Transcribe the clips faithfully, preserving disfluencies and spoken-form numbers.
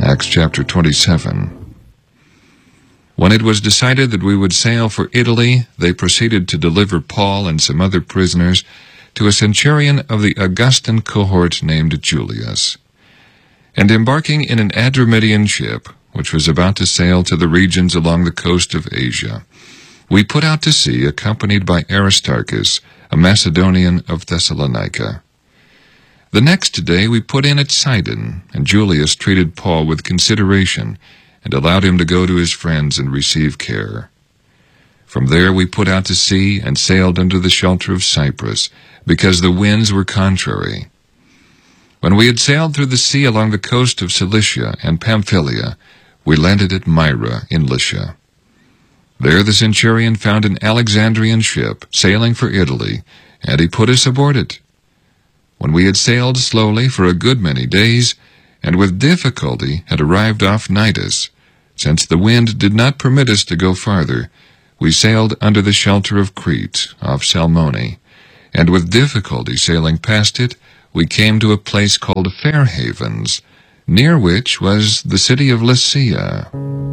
Acts chapter twenty-seven. When it was decided that we would sail for Italy, they proceeded to deliver Paul and some other prisoners to a centurion of the Augustan cohort named Julius. And embarking in an Adramyttian ship, which was about to sail to the regions along the coast of Asia, we put out to sea accompanied by Aristarchus, a Macedonian of Thessalonica. The next day we put in at Sidon, and Julius treated Paul with consideration and allowed him to go to his friends and receive care. From there we put out to sea and sailed under the shelter of Cyprus, because the winds were contrary. When we had sailed through the sea along the coast of Cilicia and Pamphylia, we landed at Myra in Lycia. There the centurion found an Alexandrian ship sailing for Italy, and he put us aboard it. When we had sailed slowly for a good many days, and with difficulty had arrived off Cnidus, since the wind did not permit us to go farther, we sailed under the shelter of Crete off Salmone, and with difficulty sailing past it, we came to a place called Fair Havens, near which was the city of Lasea.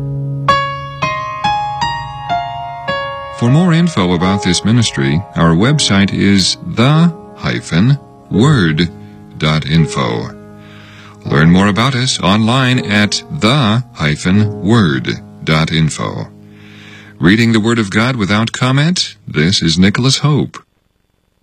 For more info about this ministry, our website is the dash word dot info. Learn more about us online at the dash word dot info. Reading the Word of God without comment, this is Nicholas Hope.